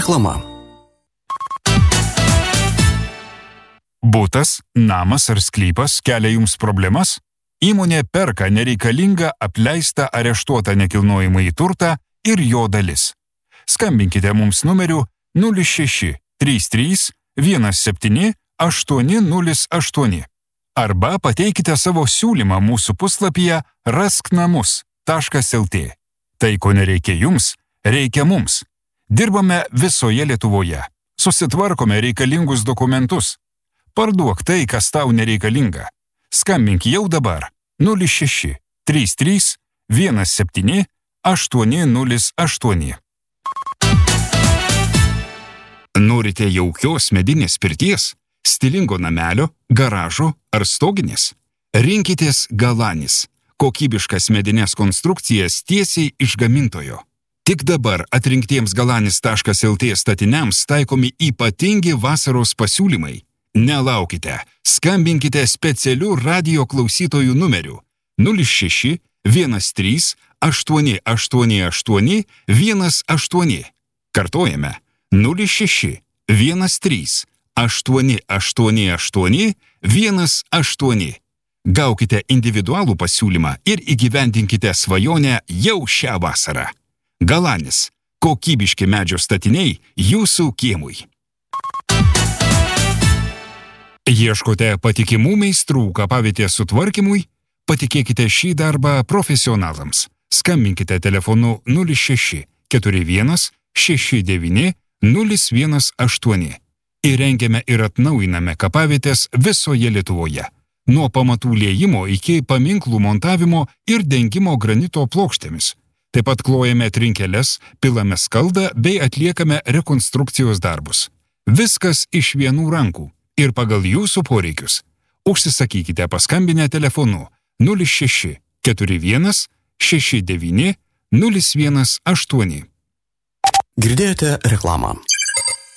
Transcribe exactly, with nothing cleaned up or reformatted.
Reklama. Butas, namas ar sklypas kelia jums problemas? Įmonė perka nereikalingą, apleistą, areštuotą nekilnojamąjį turtą ir jo dalis. Skambinkite mums numeriu nulis šeši trys trys vienas septyni aštuoni nulis aštuoni arba pateikite savo siūlymą mūsų puslapyje rasknamus taškas lt. Tai, ko nereikia jums, reikia mums. Dirbame visoje Lietuvoje. Susitvarkome reikalingus dokumentus. Parduok tai, kas tau nereikalinga. Skambink jau dabar nulis šeši trys trys vienas septyni aštuoni nulis aštuoni. Norite jaukios medinės pirties, stilingo namelio, garažo ar stoginės? Rinkitės Galanis. Kokybiškas medinės konstrukcijas tiesiai iš gamintojo. Tik dabar atrinktiems galanis taškas lt statiniams taikomi ypatingi vasaros pasiūlymai. Nelaukite, skambinkite specialiu radijo klausytojų numeriu nulis šeši vienas trys aštuoni aštuoni aštuoni vienas aštuoni. Kartojame nulis šeši vienas trys aštuoni aštuoni aštuoni vienas aštuoni. Gaukite individualų pasiūlymą ir įgyvendinkite svajonę jau šią vasarą. Galanis – kokybiški medžio statiniai jūsų kiemui. Ieškote patikimų meistrų kapavietės sutvarkymui? Patikėkite šį darbą profesionalams. Skambinkite telefonu nulis šeši keturi vienas šeši devyni nulis vienas aštuoni. Įrengiame ir atnaujiname kapavietės visoje Lietuvoje. Nuo pamatų liejimo iki paminklų montavimo ir dengimo granito plokštėmis. Taip pat klojame trinkeles, pilame skaldą bei atliekame rekonstrukcijos darbus. Viskas iš vienų rankų ir pagal jūsų poreikius. Užsisakykite paskambinę telefonu nulis šeši keturi vienas šeši devyni nulis vienas aštuoni. Girdėjote reklamą.